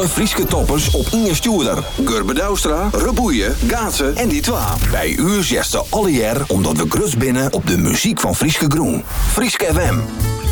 alle Frieske toppers op Inge Stuurder. Gurbe Douwstra, Reboeien, Gaatsen en die twa. Bij u zegt ze alle jaar omdat we grus binnen op de muziek van Frieske Groen. Frieske FM.